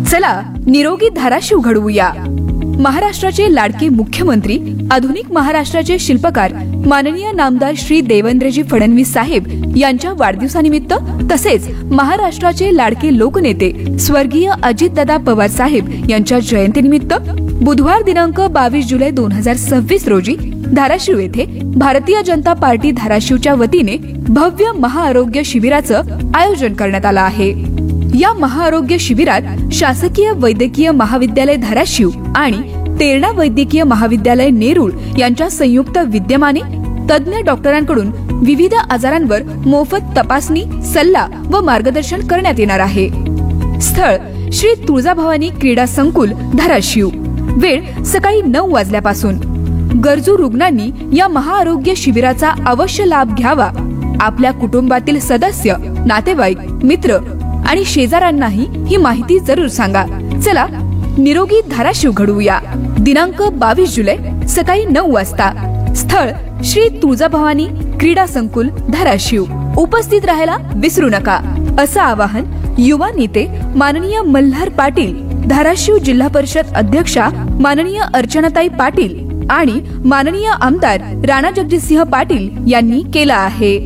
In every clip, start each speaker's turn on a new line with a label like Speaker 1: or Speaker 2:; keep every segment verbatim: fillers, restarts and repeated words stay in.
Speaker 1: चला निरोगी धाराशिव घडवूया. महाराष्ट्राचे लाडके मुख्यमंत्री, आधुनिक महाराष्ट्राचे शिल्पकार माननीय नामदार श्री देवेंद्रजी फडणवीस साहेब यांच्या वाढदिवसानिमित्त तसेच महाराष्ट्राचे लाडके लोकनेते स्वर्गीय अजितदादा पवार साहेब यांच्या जयंतीनिमित्त बुधवार दिनांक बावीस जुलै दोन हजार सव्वीस रोजी धाराशिव येथे भारतीय जनता पार्टी धाराशिवच्या वतीने भव्य महाआरोग्य शिबिराचं आयोजन करण्यात आलं आहे. या महाआरोग्य शिबिरात शासकीय वैद्यकीय महाविद्यालय धाराशिव आणि तेरणा वैद्यकीय महाविद्यालय नेरूळ यांच्या संयुक्त विद्यमाने तज्ञ डॉक्टरांकडून विविध आजारांवर मोफत तपासणी, सल्ला व मार्गदर्शन करण्यात येणार आहे. स्थळ श्री तुळजाभवानी क्रीडा संकुल धाराशिव. वेळ सकाळी नऊ वाजल्यापासून. गरजू रुग्णांनी या महाआरोग्य शिबिराचा अवश्य लाभ घ्यावा. आपल्या कुटुंबातील सदस्य, नातेवाईक, मित्र आणि शेजाऱ्यांनाही ही माहिती जरूर सांगा. चला निरोगी धाराशिव घडवूया. दिनांक बावीस जुलै सकाळी नऊ वाजता. स्थळ श्री तुळजाभवानी क्रीडा संकुल धाराशिव. उपस्थित राहायला विसरू नका, असं आवाहन युवा नेते माननीय मल्हार पाटील, धाराशिव जिल्हा परिषद अध्यक्षा माननीय अर्चनाताई पाटील आणि माननीय आमदार राणा जगजितसिंह पाटील यांनी केलं आहे.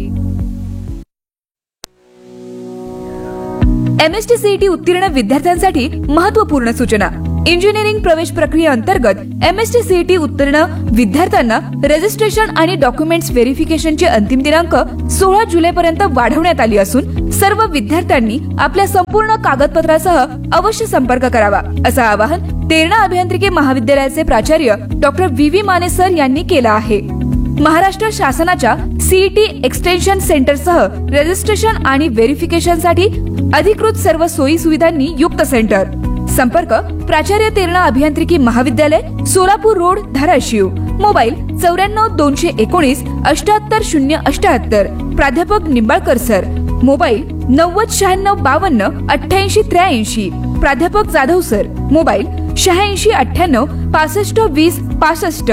Speaker 1: एमएसटी सीईटी उत्तीर्ण विद्यार्थ्यांसाठी महत्त्वपूर्ण सूचना. इंजिनिअरिंग प्रवेश प्रक्रियेअंतर्गत एमएसटी सीईटी उत्तीर्ण विद्यार्थ्यांना रजिस्ट्रेशन आणि डॉक्युमेंट्स व्हेरिफिकेशनची अंतिम दिनांक सोळा जुलै पर्यंत वाढवण्यात आली असून सर्व विद्यार्थ्यांनी आपल्या संपूर्ण कागदपत्रासह अवश्य संपर्क करावा, असं आवाहन तेरणा अभियांत्रिकी महाविद्यालयाचे प्राचार्य doctor V V Mane sir यांनी केलं आहे. महाराष्ट्र शासनाच्या सीईटी एक्सटेन्शन सेंटरसह रजिस्ट्रेशन आणि व्हेरिफिकेशनसाठी अधिकृत सर्व सोयी सुविधांनी युक्त सेंटर. संपर्क प्राचार्य तेरणा अभियांत्रिकी महाविद्यालय, सोलापूर रोड, धाराशिव. मोबाईल चौऱ्याण्णव दोनशे एकोणीस अठ्याहत्तर शून्य अठ्याहत्तर. प्राध्यापक निंबाळकर सर. मोबाईल नव्वद शहाण्णव बावन्न अठ्ठ्याऐंशी त्र्याऐंशी. प्राध्यापक जाधव सर. मोबाईल शहाऐंशी अठ्ठ्याण्णव पासष्ट वीस पासष्ट.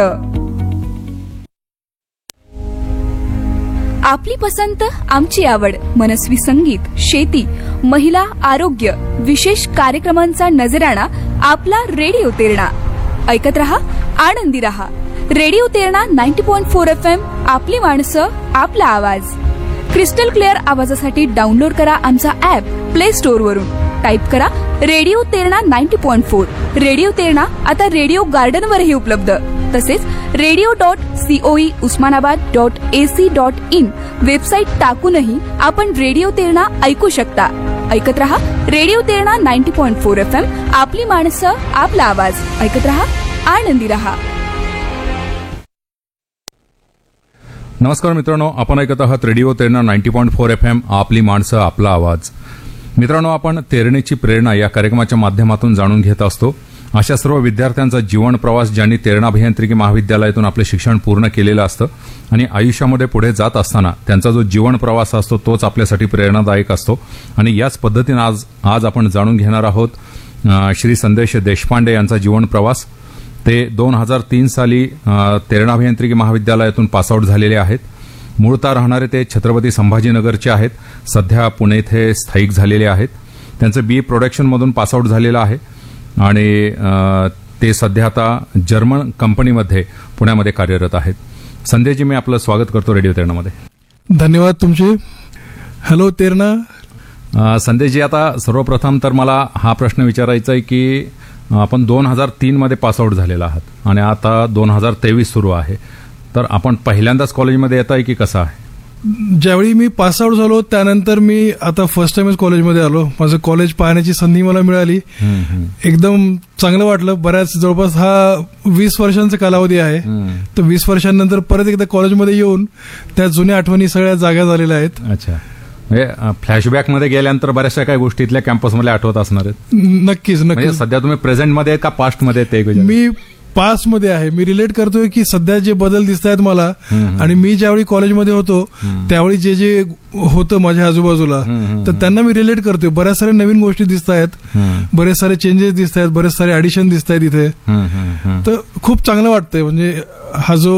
Speaker 1: आपली पसंत, आमची आवड. मनस्वी संगीत, शेती, महिला, आरोग्य, विशेष कार्यक्रमांचा नजराणा आपला रेडिओ तेरणा. ऐकत रहा, आनंदी रहा. Radio Terna ninety point four F M. आपली माणसं, आपला आवाज. क्रिस्टल क्लिअर आवाजासाठी डाउनलोड करा आमचा ऍप प्ले स्टोअर वरून. टाईप करा radio Terna ninety point four. Radio Terna आता रेडिओ गार्डन वरही उपलब्ध. तसेच radio dot COE Osmanabad dot AC dot in website टाकूनही आपण रेडिओ तेरणा ऐकू शकता. ऐकत रहा radio Terna ninety point four F M. आपली माणसं, आपला आवाज. ऐकत रहा, आनंदी रहा.
Speaker 2: नमस्कार मित्रांनो, आपण ऐकत आहात radio Terna ninety point four F M. आपली माणसं, आपला आवाज. मित्रांनो, आपण तेरणेची प्रेरणा या कार्यक्रमाच्या माध्यमातून जाणून घेत असतो. अशा सर्व विद्यार्थ्यांचा जीवन प्रवास ज्यांनी तेरणा अभियांत्रिकी महाविद्यालयातून आपले शिक्षण पूर्ण केलेलं असतं आणि आयुष्यामध्ये पुढे जात असताना त्यांचा जो जीवन प्रवास असतो तोच आपल्यासाठी प्रेरणादायक असतो. आणि याच पद्धतीने आज आज आपण जाणून घेणार आहोत श्री संदेश देशपांडे यांचा जीवन प्रवास. ते दोन हजार तीन साली तेरणा अभियांत्रिकी महाविद्यालयातून पासआउट झालेले आहेत. मूळतः राहणारे ते छत्रपती संभाजीनगरचे आहेत. सध्या पुणे येथे स्थायिक झालेले आहेत. त्यांचं बी ए प्रोडक्शनमधून पासआउट झालेलं आहे आणि ते सध्या आता जर्मन कंपनीमध्ये पुण्यामध्ये कार्यरत आहेत. संदेशजी, मी आपलं स्वागत करतो रेडिओ तेरणामध्ये.
Speaker 3: धन्यवाद तुमचे. हॅलो तेरणा.
Speaker 2: संदेशजी, आता सर्वप्रथम तर मला हा प्रश्न विचारायचा आहे की आपण दोन हजार तीन मध्ये पासआउट झालेला आहात आणि आता दोन हजार तेवीस सुरू आहे, तर आपण पहिल्यांदाच कॉलेजमध्ये येत आहे की कसं आहे?
Speaker 3: ज्यावेळी मी पासआउट झालो त्यानंतर मी आता फर्स्ट टाइमच कॉलेजमध्ये आलो. माझं कॉलेज पाहण्याची संधी मला मिळाली. एकदम चांगलं वाटलं. बऱ्याच जवळपास हा वीस वर्षांचा कालावधी आहे. तर वीस वर्षांनंतर परत एकदा कॉलेजमध्ये येऊन त्या जुन्या आठवणी सगळ्या जाग्या झालेल्या आहेत.
Speaker 2: अच्छा, म्हणजे फ्लॅशबॅकमध्ये गेल्यानंतर बऱ्याचशा काही गोष्टी इथल्या कॅम्पसमध्ये आठवत असणार आहेत?
Speaker 3: नक्कीच नक्कीच.
Speaker 2: सध्या तुम्ही प्रेझेंटमध्ये आहेत का पास्टमध्ये? ते
Speaker 3: मी पास्ट मध्ये आहे. मी रिलेट करतोय की सध्या जे बदल दिसत आहेत मला आणि मी ज्यावेळी कॉलेजमध्ये होतो त्यावेळी जे जे होतं माझ्या आजूबाजूला, तर त्यांना मी रिलेट करतोय. बऱ्याच साऱ्या नवीन गोष्टी दिसत आहेत, बरेच सारे चेंजेस दिसत आहेत, बरेच सारे ऍडिशन दिसत आहेत इथे. तर खूप चांगलं वाटतंय. म्हणजे हा जो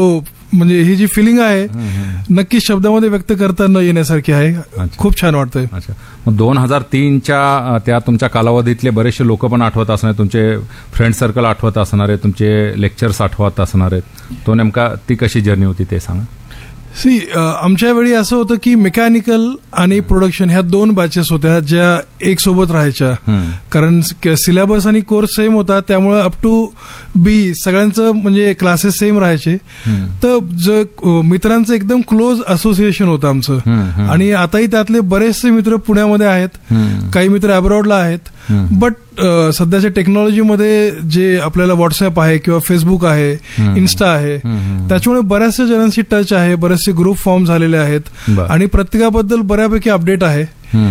Speaker 3: म्हणजे ही जी फिलिंग आहे नक्कीच शब्दामध्ये व्यक्त करता न येण्यासारखी आहे. खूप छान वाटतंय.
Speaker 2: अच्छा, मग दोन हजार तीनच्या त्या तुमच्या कालावधीतले बरेचसे लोक पण आठवत असणार, तुमचे फ्रेंड सर्कल आठवत असणार आहे, तुमचे लेक्चर्स आठवत असणार आहेत. तो नेमका ती कशी जर्नी होती ते सांगा.
Speaker 3: सी आमच्या वेळी असं होतं की मेकॅनिकल आणि प्रोडक्शन ह्या दोन बॅचेस होत्या ज्या एक सोबत राहायच्या. कारण सिलेबस आणि कोर्स सेम होता, त्यामुळे अप टू बी सगळ्यांचं म्हणजे क्लासेस सेम राहायचे. तर जो मित्रांचं एकदम क्लोज असोसिएशन होतं आमचं. आणि आताही त्यातले बरेचसे मित्र पुण्यामध्ये आहेत, काही मित्र अब्रॉडला आहेत. बट सध्याच्या टेक्नॉलॉजीमध्ये जे आपल्याला व्हॉट्सअप आहे किंवा फेसबुक आहे, इन्स्टा आहे, त्याच्यामुळे बऱ्याचशा जणांशी टच आहे, बरेचसे ग्रुप फॉर्म झालेले आहेत आणि प्रत्येकाबद्दल बऱ्यापैकी अपडेट आहे.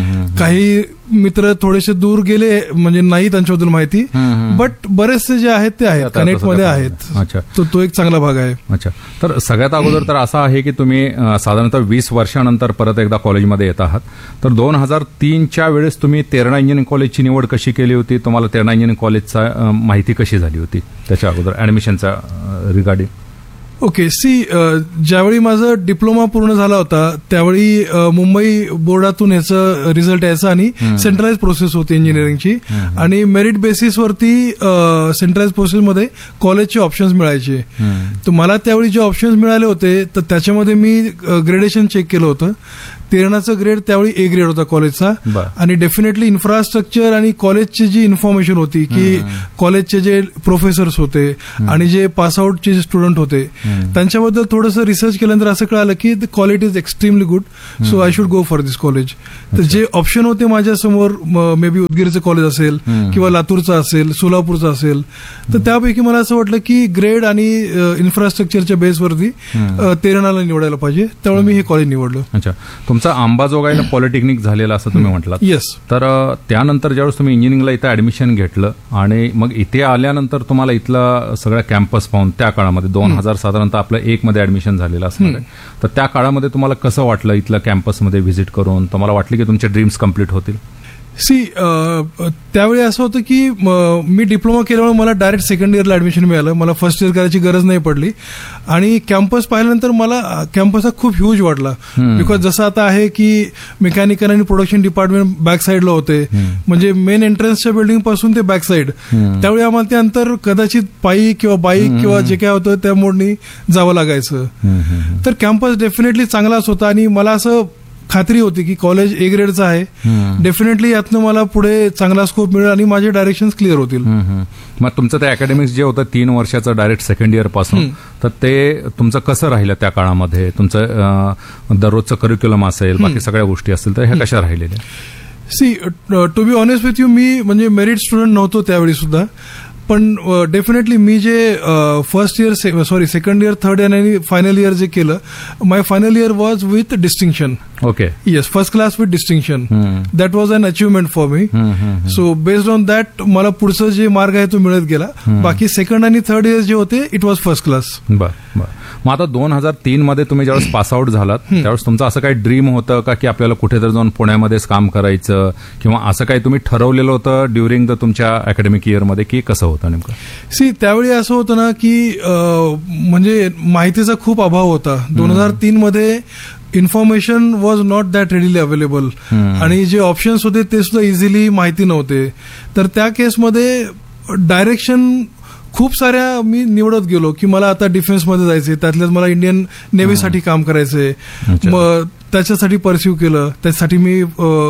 Speaker 3: काही मित्र थोडेसे दूर गेले म्हणजे नाही त्यांच्याबद्दल माहिती, बट बरेचसे जे आहेत ते आहेत, कनेक्टमध्ये आहेत.
Speaker 2: अच्छा,
Speaker 3: तो तो एक चांगला भाग आहे.
Speaker 2: अच्छा, तर सगळ्यात अगोदर तर असं आहे की तुम्ही साधारणतः वीस वर्षानंतर परत एकदा कॉलेजमध्ये येत आहात. तर दोन हजार तीनच्या वेळेस तुम्ही तेरणा इंजिनिअरिंग कॉलेजची निवड कशी केली होती? तुम्हाला तेरणा इंजिनिअरिंग कॉलेजचा माहिती कशी झाली होती त्याच्या अगोदर ऍडमिशनचा रिगार्डिंग?
Speaker 3: ओके, सी ज्यावेळी माझं डिप्लोमा पूर्ण झाला होता त्यावेळी मुंबई बोर्डातून ह्याचं रिझल्ट यायचा आणि सेंट्रलाइज प्रोसेस होती इंजिनिअरिंगची. आणि मेरिट बेसिसवरती सेंट्रलाइज प्रोसेसमध्ये कॉलेजचे ऑप्शन्स मिळायचे. तर मला त्यावेळी जे ऑप्शन्स मिळाले होते तर त्याच्यामध्ये मी ग्रेडेशन चेक केलं होतं. तेरणाचं ग्रेड त्यावेळी ए ग्रेड होता कॉलेजचा. आणि डेफिनेटली इन्फ्रास्ट्रक्चर आणि कॉलेजची जी इन्फॉर्मेशन होती की कॉलेजचे जे प्रोफेसर्स होते आणि जे पासआउटचे जे स्टुडंट होते त्यांच्याबद्दल थोडंसं रिसर्च केल्यानंतर असं कळालं की the quality is extremely good, so I should go for this college. तर जे ऑप्शन होते माझ्यासमोर, मे बी उदगीरचं कॉलेज असेल किंवा लातूरचं असेल, सोलापूरचं असेल, तर त्यापैकी मला असं वाटलं की ग्रेड आणि इन्फ्रास्ट्रक्चरच्या बेसवरती तेरणाला निवडायला पाहिजे, त्यामुळे मी हे कॉलेज निवडलं.
Speaker 2: अच्छा, तुमचा अंबाजोगाईला पॉलिटेक्निक झालेला असं तुम्ही म्हटलात.
Speaker 3: येस.
Speaker 2: तर त्यानंतर ज्यावेळेस तुम्ही इंजिनिअरिंगला इथं ऍडमिशन घेतलं आणि मग इथे आल्यानंतर तुम्हाला इथला सगळा कॅम्पस पाहून त्या काळामध्ये दोन हजार साधारणतः आपलं एक मध्ये ऍडमिशन झालेलं असणार आहे, तर त्या काळामध्ये तुम्हाला कसं वाटलं इथलं कॅम्पसमध्ये व्हिजिट करून? तुम्हाला वाटलं की तुमचे ड्रीम्स कम्प्लीट होतील?
Speaker 3: सी त्यावेळी असं होतं की मी डिप्लोमा केल्यामुळे मला डायरेक्ट सेकंड इयरला ऍडमिशन मिळालं. मला फर्स्ट इयर करायची गरज नाही पडली. आणि कॅम्पस पाहिल्यानंतर मला कॅम्पस हा खूप ह्यूज वाटला. बिकॉज जसं आता आहे की मेकॅनिकल आणि प्रोडक्शन डिपार्टमेंट बॅक साईडला होते, म्हणजे मेन एंट्रन्सच्या बिल्डिंग पासून ते बॅक साईड. त्यावेळी आम्हाला ते अंतर कदाचित पायी किंवा बाईक किंवा जे काय होतं त्या मोडनी जावं लागायचं. तर कॅम्पस डेफिनेटली चांगलाच होता आणि मला असं खात्री होती की कॉलेज ए ग्रेडचं आहे, डेफिनेटली यातनं मला पुढे चांगला स्कोप मिळेल आणि माझे डायरेक्शन क्लिअर होतील.
Speaker 2: मग तुमचं ते अकॅडमिक्स जे होतं तीन वर्षाचं डायरेक्ट सेकंड इयर पासून, तर ते तुमचं कसं राहिलं त्या काळामध्ये? तुमचं दररोजचं करिक्युलम असेल, बाकी सगळ्या गोष्टी असतील, तर ह्या कशा राहिलेल्या?
Speaker 3: C to be honest with you, मी म्हणजे मेरिट स्टुडंट नव्हतो त्यावेळी सुद्धा, पण डेफिनेटली मी जे first year sorry second year, third year आणि फायनल इयर जे केलं, माय final year was with distinction.
Speaker 2: Okay.
Speaker 3: Yes, first class with distinction. That was an achievement for me. So based on that मला पुढचं जे मार्ग आहे तो मिळत गेला. बाकी सेकंड आणि थर्ड इयर जे होते इट वॉज फर्स्ट क्लास.
Speaker 2: बरं बरं. मग आता दोन हजार तीन मध्ये तुम्ही ज्यावेळेस पासआउट झालात त्यावेळेस तुमचं असं काही ड्रीम होतं का की आपल्याला कुठेतरी जाऊन पुण्यामध्येच काम करायचं, किंवा असं काही तुम्ही ठरवलेलं होतं ड्युरिंग द तुमच्या अकॅडमिक इयरमध्ये, की कसं होतं नेमकं?
Speaker 3: सी त्यावेळी असं होतं ना की म्हणजे माहितीचा खूप अभाव होता. दोन हजार तीन मध्ये information was not that readily available आणि जे ऑप्शन्स होते ते सुद्धा इझिली माहिती नव्हते. तर त्या केसमध्ये डायरेक्शन खूप साऱ्या मी निवडत गेलो की मला आता डिफेन्समध्ये जायचंय, त्यातल्याच मला इंडियन नेव्हीसाठी काम करायचंय. मग त्याच्यासाठी परस्यू केलं, त्याच्यासाठी मी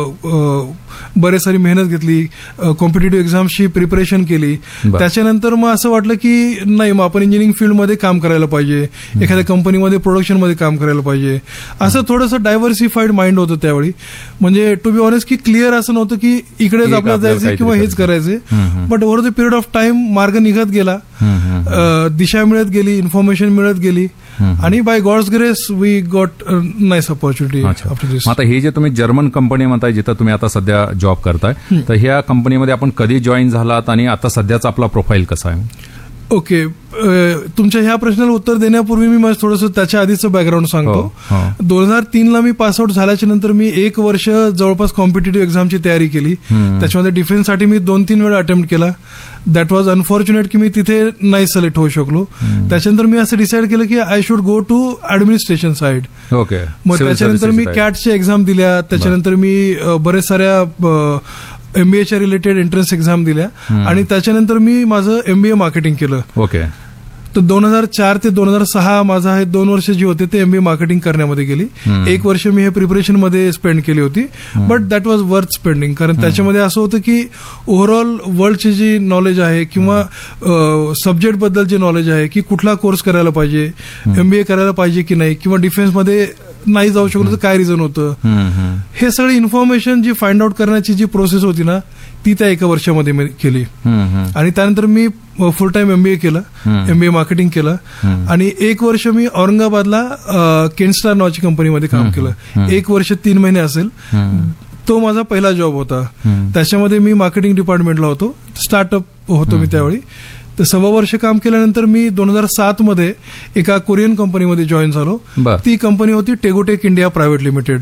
Speaker 3: बरेच सारी मेहनत घेतली, कॉम्पिटेटिव्ह एक्झाम्सची प्रिपरेशन केली. त्याच्यानंतर मग असं वाटलं की नाही, मग आपण इंजिनिअरिंग फील्डमध्ये काम करायला पाहिजे, एखाद्या कंपनीमध्ये प्रोडक्शनमध्ये काम करायला पाहिजे. असं थोडंसं डायव्हर्सिफाईड माइंड होतं त्यावेळी. म्हणजे टू बी ऑनेस्ट की क्लिअर असं नव्हतं की इकडेच आपल्याला जायचं किंवा हेच करायचे. But over the period of time मार्ग निघत गेला, दिशा मिळत गेली, इन्फॉर्मेशन मिळत गेली आणि by God's grace we got nice opportunity after दिस.
Speaker 2: आता हे जे तुम्ही जर्मन कंपनी म्हणताय जिथं तुम्ही आता सध्या जॉब करताय, तर ह्या कंपनीमध्ये आपण कधी जॉईन झालात आणि आता सध्याचा आपला प्रोफाईल कसा आहे?
Speaker 3: ओके तुमच्या ह्या प्रश्नाला उत्तर देण्यापूर्वी मी माझं थोडंसं त्याच्या आधीचं बॅकग्राऊंड सांगतो. दोन हजार तीन ला मी पासआउट झाल्याच्या नंतर मी एक वर्ष जवळपास कॉम्पिटेटिव्ह एक्झामची तयारी केली. त्याच्यामध्ये डिफेन्ससाठी मी दोन तीन वेळा अटेम्प्ट केला. दॅट वॉज अनफॉर्च्युनेट की मी तिथे नाही सिलेक्ट होऊ शकलो. त्याच्यानंतर मी असं डिसाईड केलं की I should go to administration side.
Speaker 2: Okay.
Speaker 3: मग त्याच्यानंतर मी कॅटच्या एक्झाम दिल्या. त्याच्यानंतर मी बरेच साऱ्या एमबीएच्या रिलेटेड एंट्रन्स एक्झाम दिल्या आणि त्याच्यानंतर मी माझं एमबीए मार्केटिंग केलं.
Speaker 2: ओके.
Speaker 3: तर दोन हजार चार ते दोन हजार सहा माझा हे दोन वर्ष जी होते ते एमबीए मार्केटिंग करण्यामध्ये गेली. एक वर्ष मी हे प्रिपरेशन मध्ये स्पेंड केली होती. But that was worth spending, कारण त्याच्यामध्ये असं होतं की ओव्हरऑल वर्ल्डची जी नॉलेज आहे किंवा सब्जेक्ट बद्दल जे नॉलेज आहे की कुठला कोर्स करायला पाहिजे, एमबीए करायला पाहिजे की नाही, किंवा डिफेन्समध्ये नाही जाऊ शकलो तर काय रिझन होतं, हे सगळी इन्फॉर्मेशन जी फाइंड आउट करण्याची जी प्रोसेस होती ना ती त्या एका वर्षामध्ये मी केली. आणि त्यानंतर मी फुल टाइम एमबीए केलं, एमबीए मार्केटिंग केलं आणि एक वर्ष मी औरंगाबादला केनस्टार नावाची कंपनीमध्ये काम केलं. एक वर्ष तीन महिने असेल. तो माझा पहिला जॉब होता. त्याच्यामध्ये मी मार्केटिंग डिपार्टमेंटला होतो. स्टार्टअप होतो मी त्यावेळी. तर सव्वा वर्ष काम केल्यानंतर मी दोन हजार सात मध्ये एका कोरियन कंपनीमध्ये जॉईन झालो. ती कंपनी होती टेगोटेक India private limited.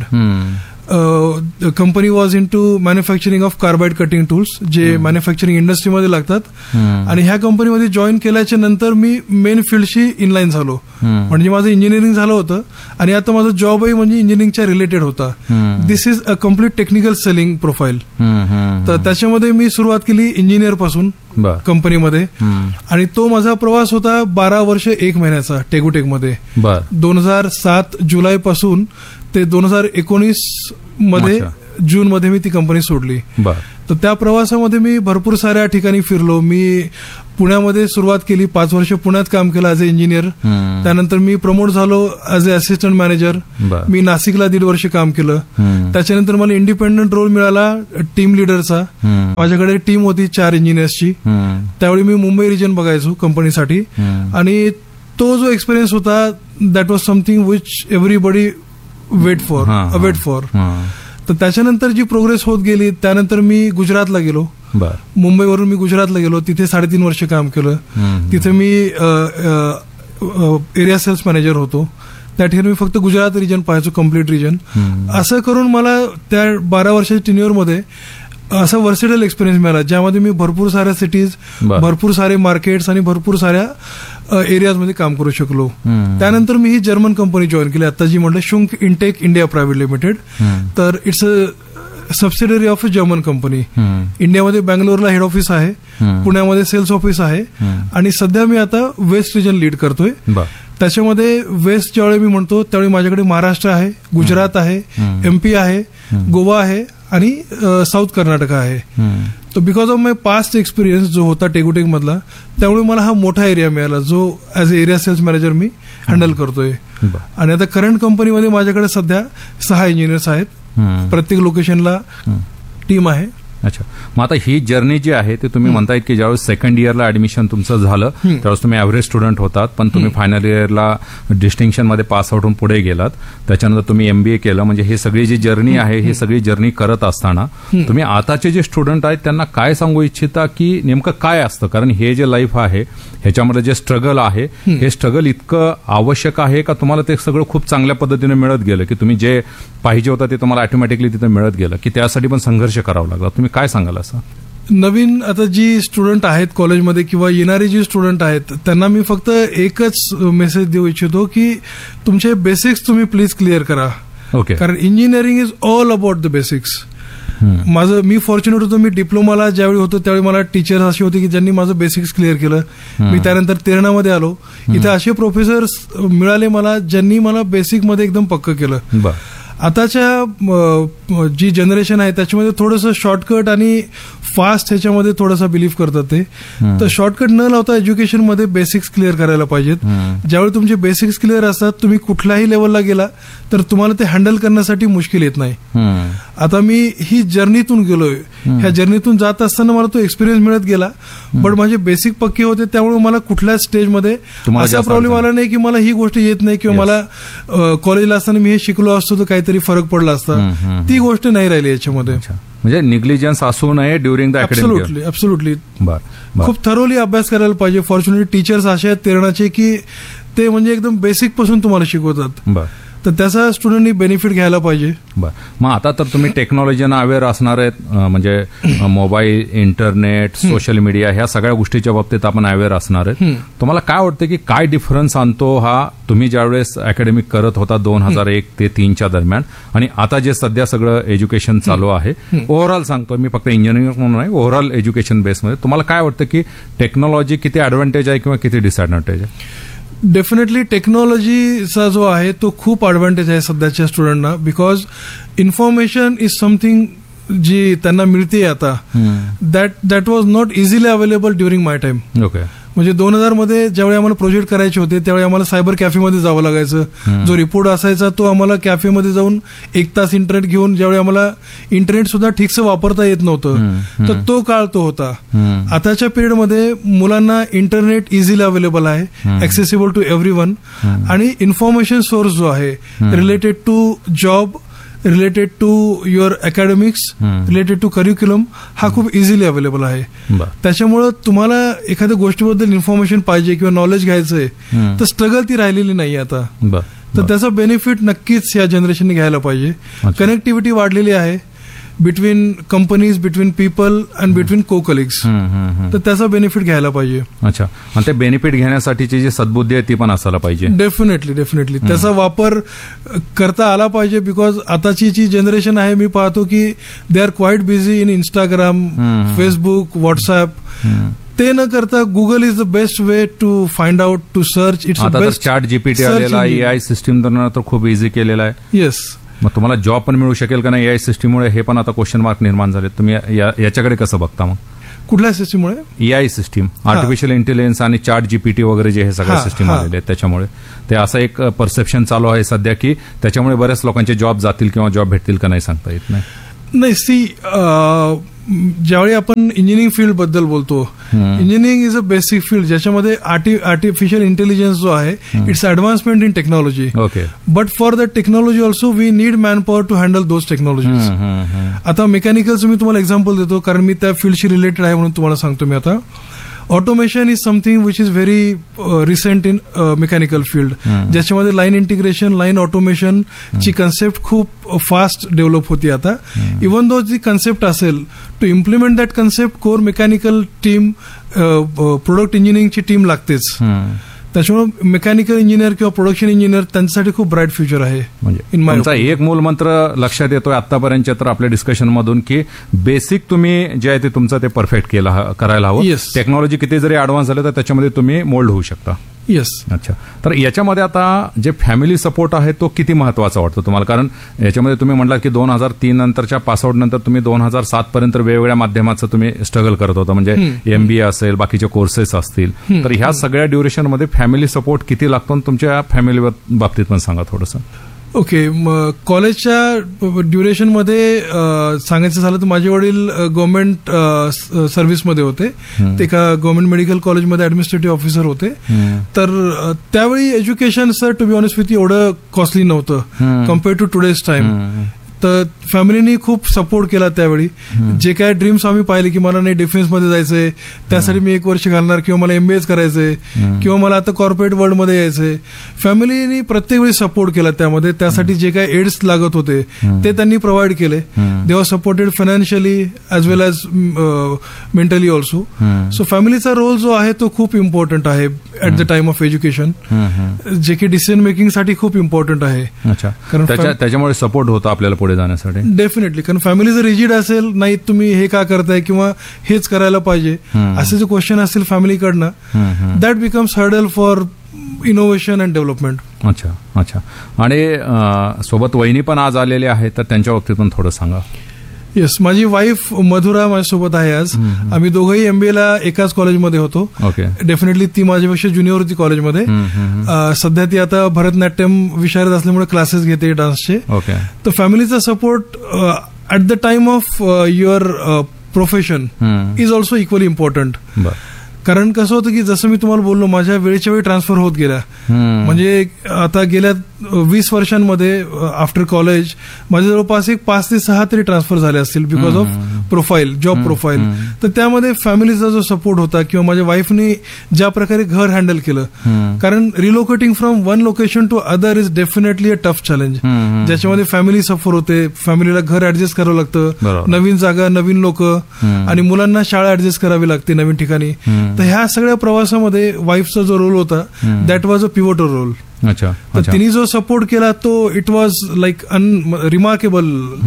Speaker 3: Company was in to manufacturing of carbide cutting tools, जे मॅन्युफॅक्चरिंग इंडस्ट्रीमध्ये लागतात. आणि ह्या कंपनीमध्ये जॉईन केल्याच्या नंतर मी मेन फील्डशी इनलाईन झालो. म्हणजे माझं इंजिनिअरिंग झालं होतं आणि आता माझा जॉबही म्हणजे इंजिनिअरिंगच्या रिलेटेड होता. दिस is a complete technical selling profile. तर त्याच्यामध्ये मी सुरुवात केली इंजिनियर पासून कंपनीमध्ये. आणि तो माझा प्रवास होता बारा वर्ष एक महिन्याचा टेगोटेकमध्ये. दोन हजार सात जुलै पासून ते दोन हजार एकोणीस मध्ये जून मध्ये मी ती कंपनी सोडली. तर त्या प्रवासामध्ये मी भरपूर साऱ्या ठिकाणी फिरलो. मी पुण्यामध्ये सुरुवात केली, पाच वर्ष पुण्यात काम केलं ॲज अ इंजिनियर. त्यानंतर मी प्रमोट झालो ॲज अ असिस्टंट मॅनेजर. मी नाशिकला दीड वर्ष काम केलं. त्याच्यानंतर मला इंडिपेंडंट रोल मिळाला टीम लिडरचा. माझ्याकडे टीम होती चार इंजिनियर्सची. त्यावेळी मी मुंबई रिजन बघायचो कंपनीसाठी. आणि तो जो एक्सपिरियन्स होता that was something which everybody weight for await for. तर त्याच्यानंतर जी प्रोग्रेस होत गेली, त्यानंतर मी गुजरातला गेलो. मुंबईवरून मी गुजरातला गेलो. तिथे साडेतीन वर्ष काम केलं. तिथे मी एरिया सेल्स मॅनेजर होतो. त्या ठिकाणी मी फक्त गुजरात रिजन पाहायचो, कम्प्लीट रिजन. असं करून मला त्या बारा वर्षाच्या टिन्युअरमध्ये असा वर्सेटल एक्सपिरियन्स मिळाला, ज्यामध्ये मी भरपूर साऱ्या सिटीज, भरपूर सारे मार्केट्स आणि भरपूर साऱ्या एरियाजमध्ये काम करू शकलो. त्यानंतर मी ही जर्मन कंपनी जॉईन केली, आता जी म्हटलं शुंक इंटेक इंडिया प्रायव्हेट लिमिटेड. तर it's a subsidiary of a German company. इंडियामध्ये बँगलोरला हेड ऑफिस आहे, पुण्यामध्ये सेल्स ऑफिस आहे. आणि सध्या मी आता वेस्ट रिजन लीड करतोय. त्याच्यामध्ये वेस्ट ज्यावेळी मी म्हणतो त्यावेळी माझ्याकडे महाराष्ट्र आहे, गुजरात आहे, एमपी आहे, गोवा आहे आणि साऊथ कर्नाटक आहे. तर because of my past experience जो होता टेगोटेक मधला, त्यामुळे मला हा मोठा एरिया मिळाला जो as a area cells manager me handle करतोय. आणि आता करंट कंपनीमध्ये माझ्याकडे सध्या सहा इंजिनियर्स आहेत. प्रत्येक लोकेशनला टीम आहे.
Speaker 2: अच्छा. मग आता ही जर्नी जी आहे ते तुम्ही म्हणतायत की ज्यावेळेस सेकंड इयरला ऍडमिशन तुमचं झालं त्यावेळेस तुम्ही ऍव्हरेज स्टुडंट होतात, पण तुम्ही फायनल इयरला डिस्टिंक्शन मध्ये पास आउट होऊन पुढे गेलात. त्याच्यानंतर तुम्ही एमबीए केलं. म्हणजे ही सगळी जी जर्नी आहे ही सगळी जर्नी करत असताना तुम्ही आताचे जे स्टुडंट आहेत त्यांना काय सांगू इच्छिता की नेमकं काय असतं? कारण हे जे लाईफ आहे ह्याच्यामध्ये जे स्ट्रगल आहे हे स्ट्रगल इतकं आवश्यक आहे का तुम्हाला ते सगळं खूप चांगल्या पद्धतीने मिळत गेलं की तुम्ही जे पाहिजे होतं ते तुम्हाला ऑटोमॅटिकली तिथे मिळत गेलं की त्यासाठी पण संघर्ष करावा लागला? तुम्ही काय सांगाल असं?
Speaker 3: नवीन आता जी स्टुडंट आहेत कॉलेजमध्ये किंवा येणारे जे स्टुडंट आहेत त्यांना मी फक्त एकच मेसेज देऊ इच्छितो की तुमचे बेसिक्स तुम्ही प्लीज क्लिअर करा.
Speaker 2: ओके.
Speaker 3: कारण engineering is all about the basics. माझं मी फॉर्च्युनेट होतो, मी डिप्लोमाला ज्यावेळी होतो त्यावेळी मला टीचर अशी होती की ज्यांनी माझं बेसिक्स क्लिअर केलं. मी त्यानंतर तेरणामध्ये आलो, इथे असे प्रोफेसर्स मिळाले मला ज्यांनी मला बेसिकमध्ये एकदम पक्क केलं. आताच्या जी जनरेशन आहे त्याच्यामध्ये थोडंसं शॉर्टकट आणि फास्ट ह्याच्यामध्ये थोडासा बिलीव्ह करतात ते. तर शॉर्टकट न लावता एज्युकेशनमध्ये बेसिक्स क्लिअर करायला पाहिजेत. ज्यावेळी तुमचे बेसिक्स क्लिअर असतात तुम्ही कुठल्याही लेवलला गेला तर तुम्हाला ते हँडल करण्यासाठी मुश्किल येत नाही. आता मी ही जर्नीतून गेलोय, ह्या जर्नीतून जात असताना मला तो एक्सपिरियन्स मिळत गेला. बट माझे बेसिक पक्के होते त्यामुळे मला कुठल्याच स्टेजमध्ये असा प्रॉब्लेम आला नाही की मला ही गोष्ट येत नाही किंवा मला कॉलेजला असताना मी हे शिकलो असतो तर काहीतरी फरक पडला असता. ती गोष्ट नाही राहिली याच्यामध्ये.
Speaker 2: म्हणजे निग्लिजन्स असू नये during the academic
Speaker 3: absolutely absolutely
Speaker 2: बर बर
Speaker 3: खूप थरोली अभ्यास करायला पाहिजे. फॉर्च्युनेटली टीचर्स असे आहेत तेरणाचे की ते म्हणजे एकदम बेसिक पासून तुम्हाला शिकवतात,
Speaker 2: बर
Speaker 3: तर त्याचा स्टुडंटनी बेनिफिट घ्यायला पाहिजे.
Speaker 2: बर मग आता तर तुम्ही टेक्नॉलॉजीना अवेअर असणार आहेत, अं, म्हणजे मोबाईल, इंटरनेट, सोशल मीडिया ह्या सगळ्या गोष्टीच्या बाबतीत आपण अवेअर असणार आहेत. तुम्हाला काय वाटतं की काय डिफरन्स आणतो हा तुम्ही ज्यावेळेस अकॅडमिक करत होता दोन हजार एक ते तीनच्या दरम्यान आणि आता जे सध्या सगळं एज्युकेशन चालू आहे, ओव्हरऑल सांगतो मी, फक्त इंजिनिअरिंग म्हणून नाही, ओव्हरऑल एज्युकेशन बेसमध्ये तुम्हाला काय वाटतं की टेक्नॉलॉजी किती ऍडव्हान्टेज आहे किंवा किती डिसएडव्हान्टेज आहे?
Speaker 3: डेफिनेटली टेक्नॉलॉजीचा जो आहे तो खूप ॲडव्हान्टेज आहे सध्याच्या स्टुडंटना, बिकॉज इन्फॉर्मेशन इज समथिंग जी त्यांना मिळते आता, that that was not easily available during my time.
Speaker 2: Okay.
Speaker 3: म्हणजे दोन हजार मध्ये ज्यावेळी आम्हाला प्रोजेक्ट करायचे होते त्यावेळी आम्हाला सायबर कॅफेमध्ये जावं लागायचं. जो रिपोर्ट असायचा तो आम्हाला कॅफेमध्ये जाऊन एक तास इंटरनेट घेऊन, ज्यावेळी आम्हाला इंटरनेट सुद्धा ठीकसं वापरता येत नव्हतं, तर तो काळ तो होता. आताच्या पिरियडमध्ये मुलांना इंटरनेट इझिली अवेलेबल आहे, ऍक्सेसिबल टू एव्हरी वन, आणि इन्फॉर्मेशन सोर्स जो आहे related to job, related to your academics, related to curriculum, हा खूप इझिली अवेलेबल आहे. त्याच्यामुळं तुम्हाला एखाद्या गोष्टीबद्दल इन्फॉर्मेशन पाहिजे किंवा नॉलेज घ्यायचंय तर स्ट्रगल ती राहिलेली नाही आता. तर त्याचा बेनिफिट नक्कीच या जनरेशनने घ्यायला पाहिजे. कनेक्टिव्हिटी वाढलेली आहे between companies, between people and between को कलिग्स, तर त्याचा बेनिफिट घ्यायला पाहिजे.
Speaker 2: अच्छा. आणि ते बेनिफिट घेण्यासाठीची जी सद्बुद्धी आहे ती पण असायला पाहिजे.
Speaker 3: डेफिनेटली डेफिनेटली त्याचा वापर करता आला पाहिजे. बिकॉज आताची जी जनरेशन आहे मी पाहतो की they are quite busy in Instagram, Facebook, WhatsApp. ते न करता Google is the best way to find out, to search. It's
Speaker 2: आता तर चॅट जीपीटी आलेला, एआय सिस्टीम तर खूप इझी केलेला आहे.
Speaker 3: येस.
Speaker 2: मग तुम्हाला जॉब पण मिळू शकेल का नाही एआय सिस्टीममुळे, हे पण आता क्वेश्चन मार्क निर्माण झाले. तुम्ही याच्याकडे कसं बघता मग?
Speaker 3: कुठल्या सिस्टीममुळे?
Speaker 2: एआय सिस्टीम, आर्टिफिशियल इंटेलिजन्स आणि चॅट जीपीटी वगैरे जे हे सगळे सिस्टीम आलेले आहेत त्याच्यामुळे ते असं एक परसेप्शन चालू आहे सध्या की त्याच्यामुळे बऱ्याच लोकांचे जॉब जातील किंवा जॉब भेटतील का नाही सांगता येत नाही.
Speaker 3: नाही, सी ज्यावेळी आपण इंजिनिअरिंग फील्ड बद्दल बोलतो, engineering is a basic field ज्याच्यामध्ये आर्टिफिशियल इंटेलिजन्स जो आहे it's advancement in technology.
Speaker 2: Okay.
Speaker 3: But for the technology also we need man power to handle those technologies. आता मेकॅनिकलचं मी तुम्हाला एक्झाम्पल देतो कारण मी त्या फील्डशी रिलेटेड आहे म्हणून तुम्हाला सांगतो मी. आता automation is something which is very recent in mechanical field, ज्याच्यामध्ये लाईन इंटिग्रेशन, लाईन ऑटोमेशन ची कन्सेप्ट खूप फास्ट डेव्हलप होती आता. इव्हन दो जी कन्सेप्ट असेल, to implement that concept core mechanical team, product इंजिनिअरिंगची team लागतेच. त्याच्यामुळे मेकॅनिकल इंजिनियर किंवा production engineer त्यांच्यासाठी खूप ब्राईट फ्युचर आहे.
Speaker 2: म्हणजे तुमचा एक मूलमंत्र लक्षात येतोय आतापर्यंतच्या तर आपल्या डिस्कशन मधून की बेसिक तुम्ही जे आहे ते तुमचं ते परफेक्ट केलं करायला हवं. टेक्नॉलॉजी किती जरी ऍडव्हान्स झालं तर त्याच्यामध्ये तुम्ही मोल्ड होऊ शकता.
Speaker 3: येस.
Speaker 2: अच्छा. तर याच्यामध्ये आता जे फॅमिली सपोर्ट आहे तो किती महत्वाचा वाटतो तुम्हाला? कारण याच्यामध्ये तुम्ही म्हटलात की दोन हजार तीन नंतरच्या पासआउट नंतर तुम्ही दोन हजार सात पर्यंत वेगवेगळ्या माध्यमाचं तुम्ही स्ट्रगल करत होता, म्हणजे एमबीए असेल, बाकीचे कोर्सेस असतील. तर ह्या सगळ्या ड्युरेशनमध्ये फॅमिली सपोर्ट किती लागतो आणि तुमच्या फॅमिली बाबतीत पण सांगा थोडंसं.
Speaker 3: ओके. कॉलेजच्या ड्युरेशनमध्ये सांगायचं झालं तर माझे वडील गव्हर्नमेंट सर्व्हिसमध्ये होते. ते एका गव्हर्नमेंट मेडिकल कॉलेजमध्ये ऍडमिनिस्ट्रेटिव्ह ऑफिसर होते. तर त्यावेळी education sir to be honest with एवढं कॉस्टली नव्हतं कम्पेअर टू टुडेज टाइम. तर फॅमिलीनी खूप सपोर्ट केला त्यावेळी. जे काय ड्रीम्स आम्ही पाहिले की मला नाही डिफेन्समध्ये जायचंय, त्यासाठी मी एक वर्ष घालणार, किंवा मला एमबीएच करायचंय, किंवा मला आता कॉर्पोरेट वर्ल्डमध्ये यायचंय, फॅमिलीनी प्रत्येक वेळी सपोर्ट केला त्यामध्ये. त्यासाठी जे काय एड्स लागत होते ते त्यांनी प्रोव्हाइड केले. They are supported financially as well as mentally also. So फॅमिलीचा रोल जो आहे तो खूप इम्पॉर्टंट आहे at the time of education, जे की डिसिजन मेकिंगसाठी खूप इम्पॉर्टंट आहे.
Speaker 2: कारण त्याच्यामुळे सपोर्ट होता आपल्याला पुढे जाण्यासाठी.
Speaker 3: डेफिनेटली. कारण फॅमिली जर रिजिड असेल, नाही तुम्ही हे का करताय किंवा हेच करायला पाहिजे असे जे क्वेश्चन असतील फॅमिलीकडनं, that becomes hurdle for innovation and development.
Speaker 2: अच्छा अच्छा. आणि सोबत वहिनी पण आज आलेले आहेत, तर त्यांच्या बाबतीत पण थोडं सांगा.
Speaker 3: येस. माझी वाईफ मधुरा माझ्यासोबत आहे आज. आम्ही दोघंही एमबीएला एकाच कॉलेजमध्ये होतो.
Speaker 2: ओके.
Speaker 3: डेफिनेटली ती माझ्यापेक्षा ज्युनियर होती कॉलेजमध्ये. सध्या ती आता भरतनाट्यम विशारद असल्यामुळे क्लासेस घेते डान्सचे.
Speaker 2: ओके.
Speaker 3: तर फॅमिलीचा support at the time of your profession is also equally important. कारण कसं होतं की जसं मी तुम्हाला बोललो, माझ्या वेळेच्या वेळी ट्रान्सफर होत गेल्या. म्हणजे आता गेल्या वीस वर्षांमध्ये आफ्टर कॉलेज माझे जवळपास एक पाच ते सहा तरी ट्रान्सफर झाले असतील because of profile, job profile. तर त्यामध्ये फॅमिलीचा जो सपोर्ट होता किंवा माझ्या वाईफने ज्या प्रकारे घर हँडल केलं, कारण relocating from one location to other is definitely a tough challenge, ज्याच्यामध्ये फॅमिली सफर होते, फॅमिलीला घर ऍडजस्ट करावं लागतं, नवीन जागा, नवीन लोक आणि मुलांना शाळा ऍडजस्ट करावी लागते नवीन ठिकाणी. तर ह्या सगळ्या प्रवासामध्ये वाईफचा जो रोल होता दॅट वॉज अ पिव्होटल रोल.
Speaker 2: अच्छा.
Speaker 3: तर तिने जो सपोर्ट केला तो it was like an remarkable,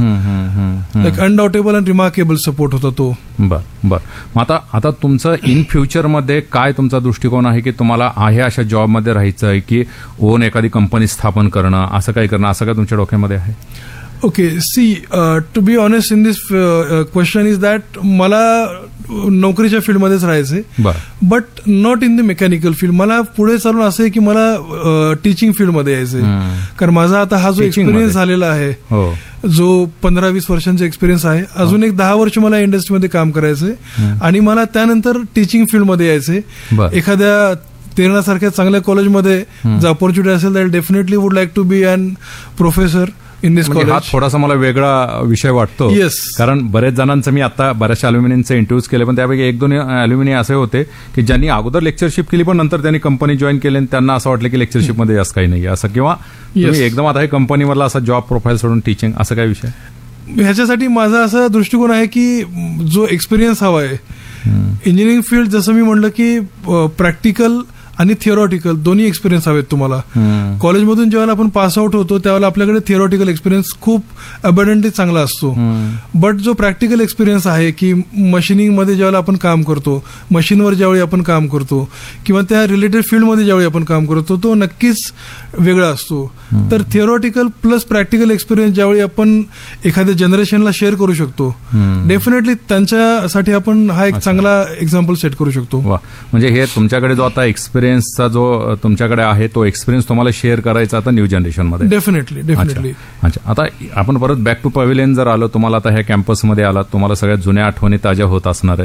Speaker 3: like अनडाउटेबल and remarkable support होता तो.
Speaker 2: बर बर मग आता आता तुमचं इन फ्युचरमध्ये काय तुमचा दृष्टिकोन आहे की तुम्हाला आहे अशा जॉबमध्ये राहायचं आहे की ओन एखादी कंपनी स्थापन करणं, असं काही करणं, असं काय तुमच्या डोक्यामध्ये आहे?
Speaker 3: Okay, C to be honest in this question is that मला नोकरीच्या फील्डमध्येच राहायचंय, but not in the mechanical field. मला पुढे चालून असं आहे की मला टीचिंग फील्डमध्ये यायचंय, कारण माझा आता हा जो एक्सपिरियन्स झालेला आहे, जो पंधरा वीस वर्षांचा एक्सपिरियन्स आहे, अजून एक दहा वर्ष मला इंडस्ट्रीमध्ये काम करायचंय आणि मला त्यानंतर टीचिंग फील्डमध्ये यायचंय. एखाद्या तेरणासारख्या चांगल्या कॉलेजमध्ये जर ऑपॉर्च्युनिटी असेल तर definitely would like to be an professor in this college.
Speaker 2: हा थोडासा मला वेगळा विषय वाटतो,
Speaker 3: येस,
Speaker 2: कारण बरेच जणांचं मी आता बऱ्याचशा अल्युमिनियनचे इंटरव्ह्यूज केले, पण त्यापैकी एक दोन अल्युमिनियन असे होते की ज्यांनी अगोदर लेक्चरशिप केली पण नंतर त्यांनी कंपनी जॉईन केली आणि त्यांना असं वाटलं की लेक्चरशिपमध्ये जास्त काही नाही असं, किंवा एकदम आता हे कंपनीमधला असा जॉब प्रोफाईल सोडून टीचिंग, असं काय विषय?
Speaker 3: ह्याच्यासाठी माझा असा दृष्टिकोन आहे की जो एक्सपिरियन्स हवा आहे इंजिनिअरिंग फील्ड, जसं मी म्हटलं की प्रॅक्टिकल आणि थिअरॉटिकल दोन्ही एक्सपिरियन्स हवेत तुम्हाला. कॉलेजमधून जेव्हा आपण पास आउट होतो त्यावेळेला आपल्याकडे थिअरॉटिकल एक्सपिरियन्स खूप अबंडंटली चांगला असतो, बट जो प्रॅक्टिकल एक्सपिरियन्स आहे की मशिनिंगमध्ये ज्यावेळेला आपण काम करतो, मशीनवर ज्यावेळी आपण काम करतो किंवा त्या रिलेटेड फील्डमध्ये ज्यावेळी आपण काम करतो, तो नक्कीच वेगळा असतो. तर थिअरॉटिकल प्लस प्रॅक्टिकल एक्सपिरियन्स ज्यावेळी आपण एखाद्या जनरेशनला शेअर करू शकतो, डेफिनेटली त्यांच्यासाठी आपण हा एक चांगला एक्झाम्पल सेट करू शकतो.
Speaker 2: म्हणजे हे तुमच्याकडे जो आता एक्सपिरियन्सचा जो तुमच्याकडे आहे तो एक्सपिरियन्स तुम्हाला शेअर करायचा आता न्यू जनरेशनमध्ये.
Speaker 3: डेफिनेटली डेफिनेटली
Speaker 2: अच्छा. आता आपण परत बॅक टू पॅव्हिलियन जर आलो, तुम्हाला आता ह्या कॅम्पसमध्ये आलात, तुम्हाला सगळ्यात जुन्या आठवणी ताज्या होत असणार आहेत.